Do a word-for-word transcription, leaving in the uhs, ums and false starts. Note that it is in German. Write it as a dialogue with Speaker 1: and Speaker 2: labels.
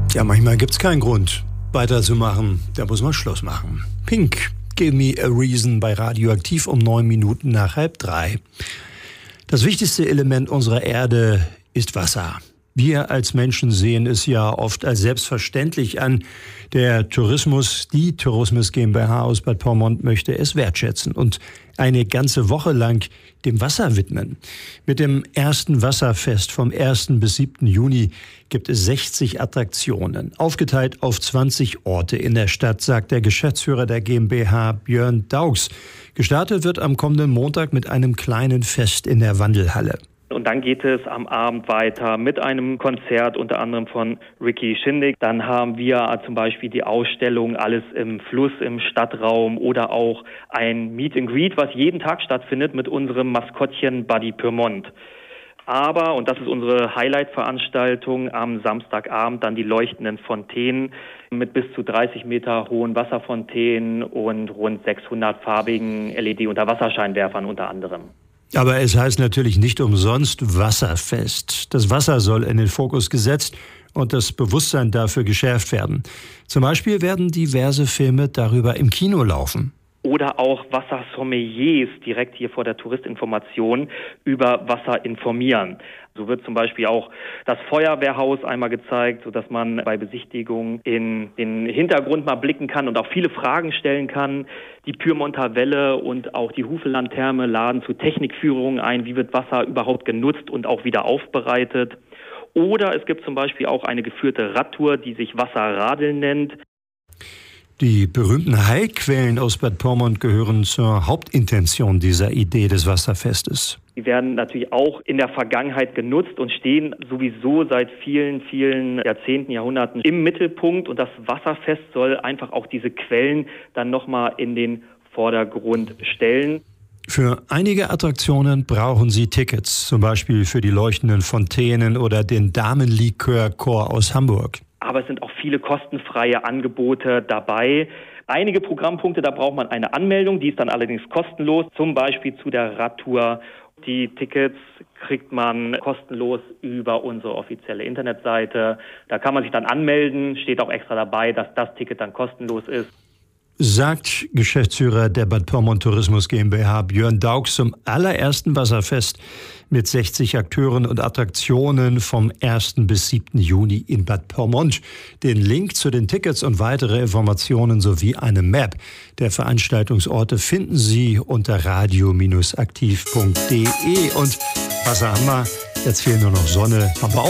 Speaker 1: Ja, manchmal gibt's keinen Grund, weiterzumachen. Da muss man Schluss machen. Pink, Give Me a Reason bei Radioaktiv um neun Minuten nach halb drei. Das wichtigste Element unserer Erde ist Wasser. Wir als Menschen sehen es ja oft als selbstverständlich an. Der Tourismus, die Tourismus GmbH aus Bad Pyrmont möchte es wertschätzen und eine ganze Woche lang dem Wasser widmen. Mit dem ersten Wasserfest vom ersten bis siebten Juni gibt es sechzig Attraktionen, aufgeteilt auf zwanzig Orte in der Stadt, sagt der Geschäftsführer der GmbH Björn Daugs. Gestartet wird am kommenden Montag mit einem kleinen Fest in der Wandelhalle.
Speaker 2: Und dann geht es am Abend weiter mit einem Konzert, unter anderem von Ricky Schindig. Dann haben wir zum Beispiel die Ausstellung Alles im Fluss im Stadtraum oder auch ein Meet and Greet, was jeden Tag stattfindet mit unserem Maskottchen Buddy Pyrmont. Aber, und das ist unsere Highlight-Veranstaltung, am Samstagabend dann die leuchtenden Fontänen mit bis zu dreißig Meter hohen Wasserfontänen und rund sechshundert farbigen L E D-Unterwasserscheinwerfern unter anderem.
Speaker 1: Aber es heißt natürlich nicht umsonst Wasserfest. Das Wasser soll in den Fokus gesetzt und das Bewusstsein dafür geschärft werden. Zum Beispiel werden diverse Filme darüber im Kino laufen.
Speaker 2: Oder auch Wassersommeliers direkt hier vor der Touristinformation über Wasser informieren. So wird zum Beispiel auch das Feuerwehrhaus einmal gezeigt, sodass man bei Besichtigung in den Hintergrund mal blicken kann und auch viele Fragen stellen kann. Die Pyrmonter Welle und auch die Hufelandtherme laden zu Technikführungen ein. Wie wird Wasser überhaupt genutzt und auch wieder aufbereitet? Oder es gibt zum Beispiel auch eine geführte Radtour, die sich Wasserradeln nennt.
Speaker 1: Die berühmten Heilquellen aus Bad Pyrmont gehören zur Hauptintention dieser Idee des Wasserfestes.
Speaker 2: Die werden natürlich auch in der Vergangenheit genutzt und stehen sowieso seit vielen, vielen Jahrzehnten, Jahrhunderten im Mittelpunkt. Und das Wasserfest soll einfach auch diese Quellen dann nochmal in den Vordergrund stellen.
Speaker 1: Für einige Attraktionen brauchen Sie Tickets, zum Beispiel für die leuchtenden Fontänen oder den Damenlikörchor aus Hamburg.
Speaker 2: Aber es sind auch viele kostenfreie Angebote dabei. Einige Programmpunkte, da braucht man eine Anmeldung, die ist dann allerdings kostenlos, zum Beispiel zu der Radtour. Die Tickets kriegt man kostenlos über unsere offizielle Internetseite. Da kann man sich dann anmelden, steht auch extra dabei, dass das Ticket dann kostenlos ist.
Speaker 1: Sagt Geschäftsführer der Bad Pyrmont Tourismus GmbH Björn Daugs zum allerersten Wasserfest mit sechzig Akteuren und Attraktionen vom ersten bis siebten Juni in Bad Pyrmont. Den Link zu den Tickets und weitere Informationen sowie eine Map der Veranstaltungsorte finden Sie unter radio aktiv punkt de. Und Wasser haben wir, jetzt fehlt nur noch Sonne. Haben wir auch.